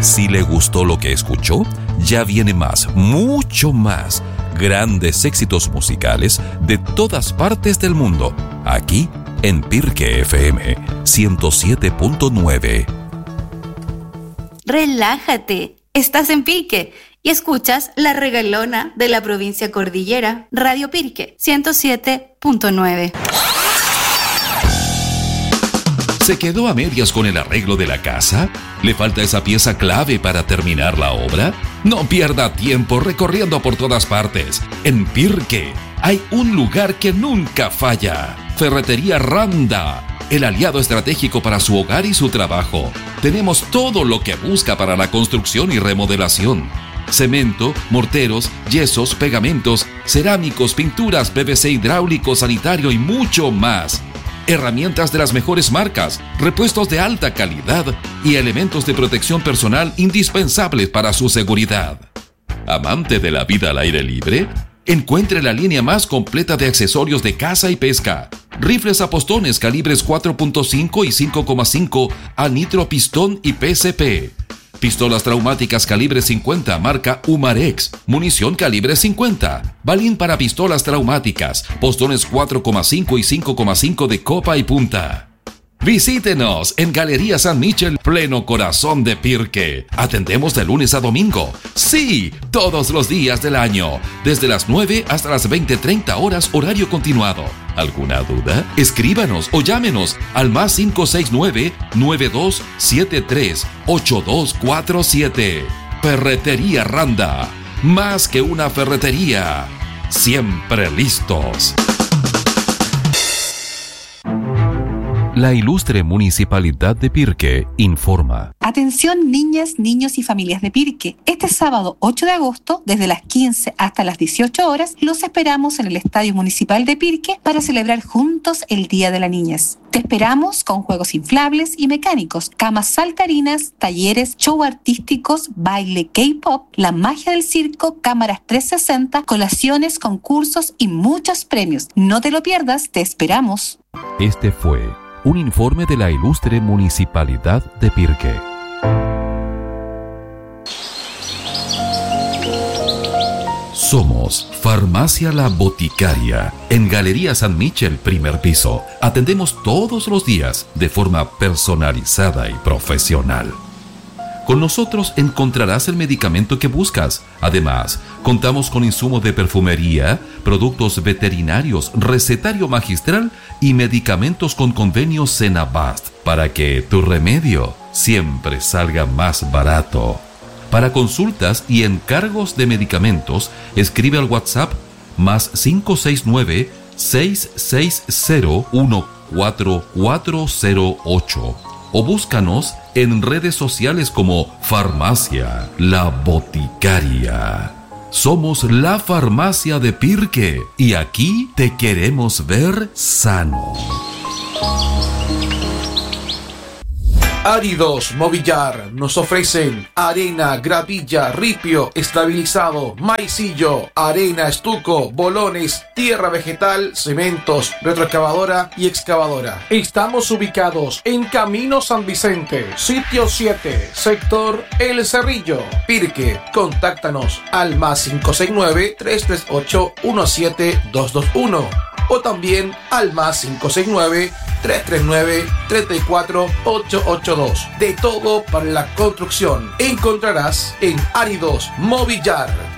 Si le gustó lo que escuchó, ya viene más, mucho más. Grandes éxitos musicales de todas partes del mundo, aquí en Pirque FM 107.9. Relájate, estás en Pirque y escuchas La Regalona de la provincia Cordillera, Radio Pirque 107.9. ¿Se quedó a medias con el arreglo de la casa? ¿Le falta esa pieza clave para terminar la obra? No pierda tiempo recorriendo por todas partes. En Pirque hay un lugar que nunca falla. Ferretería Randa, el aliado estratégico para su hogar y su trabajo. Tenemos todo lo que busca para la construcción y remodelación. Cemento, morteros, yesos, pegamentos, cerámicos, pinturas, PVC hidráulico, sanitario y mucho más. Herramientas de las mejores marcas, repuestos de alta calidad y elementos de protección personal indispensables para su seguridad. ¿Amante de la vida al aire libre? Encuentre la línea más completa de accesorios de caza y pesca. Rifles a postones calibres 4.5 y 5.5 a nitro pistón y PCP. Pistolas traumáticas calibre 50 marca Humarex. Munición calibre 50. Balín para pistolas traumáticas. Postones 4.5 y 5.5 de copa y punta. Visítenos en Galería San Michel, pleno corazón de Pirque. Atendemos de lunes a domingo. Sí, todos los días del año. Desde las 9 hasta las 20:30 horas horario continuado. ¿Alguna duda? Escríbanos o llámenos al más 569-9273-8247. Ferretería Randa. Más que una ferretería. Siempre listos. La ilustre Municipalidad de Pirque informa. Atención niñas, niños y familias de Pirque. Este sábado 8 de agosto, desde las 15 hasta las 18 horas, los esperamos en el Estadio Municipal de Pirque para celebrar juntos el Día de la Niñez. Te esperamos con juegos inflables y mecánicos, camas saltarinas, talleres, show artísticos, baile K-pop, la magia del circo, cámaras 360, colaciones, concursos y muchos premios. No te lo pierdas, te esperamos. Este fue un informe de la ilustre Municipalidad de Pirque. Somos Farmacia La Boticaria, en Galería San Michel, primer piso. Atendemos todos los días de forma personalizada y profesional. Con nosotros encontrarás el medicamento que buscas. Además, contamos con insumos de perfumería, productos veterinarios, recetario magistral y medicamentos con convenio Senabast para que tu remedio siempre salga más barato. Para consultas y encargos de medicamentos, escribe al WhatsApp más 569-660-14408 o búscanos en redes sociales como Farmacia La Boticaria. Somos la farmacia de Pirque y aquí te queremos ver sano. Áridos Movillar nos ofrecen arena, gravilla, ripio, estabilizado, maicillo, arena, estuco, bolones, tierra vegetal, cementos, retroexcavadora y excavadora. Estamos ubicados en Camino San Vicente, sitio 7, sector El Cerrillo, Pirque. Contáctanos al más 569-338-17221 o también al más 569-339-34882. De todo para la construcción encontrarás en Áridos Movillar.